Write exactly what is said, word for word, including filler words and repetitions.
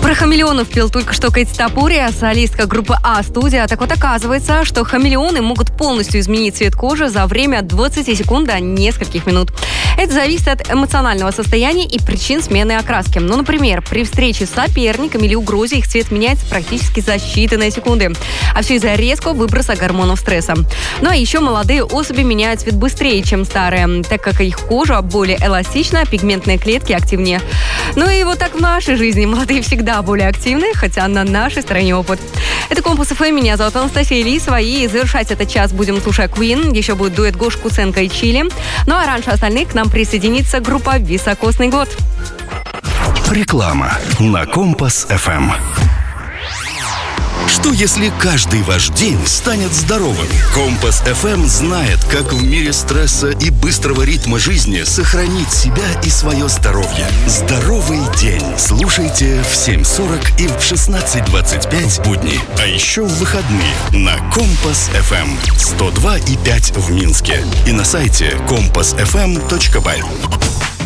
Про хамелеонов пел только что Кэти Топурия, солистка группы А-студия. Так вот, оказывается, что хамелеоны могут полностью изменить цвет кожи за время от двадцати секунд до нескольких минут. Это зависит от эмоционального состояния и причин смены окраски. Ну, например, при встрече с соперниками или угрозе их цвет меняется практически за считанные секунды. А все из-за резкого выброса гормонов стресса. Ну, а еще молодые особи меняют цвет быстрее, чем старые, так как их кожа более эластична, пигментные клетки активнее. Ну и вот так в нашей жизни молодые всегда более активны, хотя на нашей стороне опыт. Это Компас эф эм, меня зовут Анастасия Лисова, и завершать этот час будем слушать Queen, еще будет дуэт Гош Куценко и Чили. Ну а раньше остальных к нам присоединится группа «Високосный год». Реклама на Компас эф эм. Что если каждый ваш день станет здоровым? Компас эф эм знает, как в мире стресса и быстрого ритма жизни сохранить себя и свое здоровье. Здоровый день. Слушайте в семь сорок и в шестнадцать двадцать пять будни. А еще в выходные на Компас эф эм сто два и пять в Минске и на сайте компас эф эм точка бай.